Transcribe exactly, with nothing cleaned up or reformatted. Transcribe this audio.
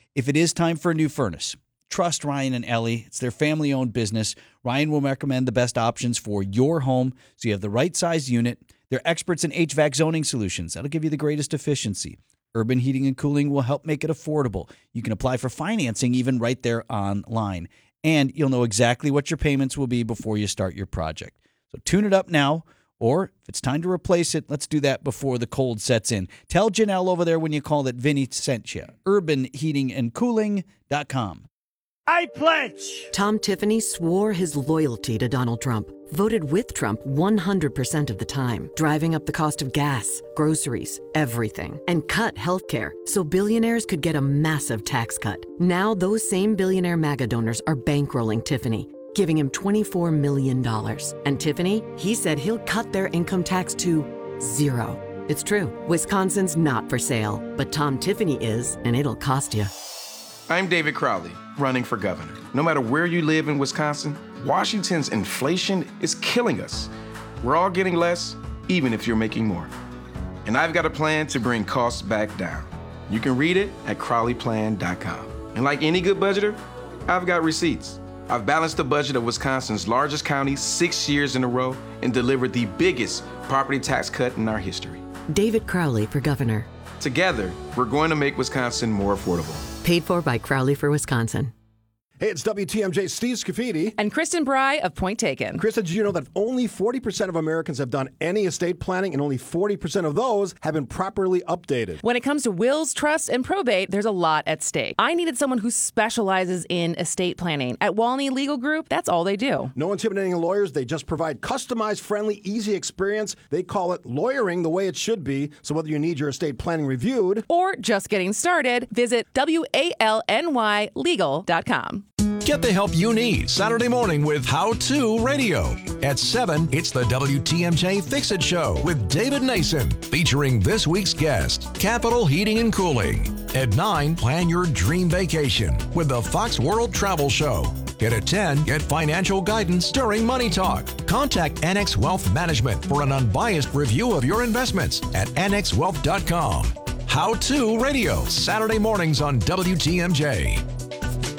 if it is time for a new furnace, trust Ryan and Ellie. It's their family-owned business. Ryan will recommend the best options for your home so you have the right size unit. They're experts in H V A C zoning solutions. That'll give you the greatest efficiency. Urban Heating and Cooling will help make it affordable. You can apply for financing even right there online. And you'll know exactly what your payments will be before you start your project. So tune it up now, or if it's time to replace it, let's do that before the cold sets in. Tell Janelle over there when you call that Vinny sent you. urban heating and cooling dot com. I pledge! Tom Tiffany swore his loyalty to Donald Trump, voted with Trump one hundred percent of the time, driving up the cost of gas, groceries, everything, and cut healthcare so billionaires could get a massive tax cut. Now those same billionaire MAGA donors are bankrolling Tiffany, giving him twenty-four million dollars. And Tiffany, he said he'll cut their income tax to zero. It's true. Wisconsin's not for sale, but Tom Tiffany is, and it'll cost you. I'm David Crowley, running for governor. No matter where you live in Wisconsin, Washington's inflation is killing us. We're all getting less, even if you're making more. And I've got a plan to bring costs back down. You can read it at crowley plan dot com. And like any good budgeter, I've got receipts. I've balanced the budget of Wisconsin's largest county six years in a row and delivered the biggest property tax cut in our history. David Crowley for governor. Together, we're going to make Wisconsin more affordable. Paid for by Crowley for Wisconsin. Hey, it's W T M J Steve Scafidi. And Kristen Bry of Point Taken. Krista, did you know that only forty percent of Americans have done any estate planning and only forty percent of those have been properly updated? When it comes to wills, trusts, and probate, there's a lot at stake. I needed someone who specializes in estate planning. At Walney Legal Group, that's all they do. No intimidating lawyers. They just provide customized, friendly, easy experience. They call it lawyering the way it should be. So whether you need your estate planning reviewed or just getting started, visit W A L N Y legal dot com. Get the help you need Saturday morning with How To Radio. At seven, it's the W T M J Fix-It Show with David Nason, featuring this week's guest, Capital Heating and Cooling. At nine, plan your dream vacation with the Fox World Travel Show. And at ten, get financial guidance during Money Talk. Contact Annex Wealth Management for an unbiased review of your investments at annex wealth dot com. How To Radio, Saturday mornings on W T M J.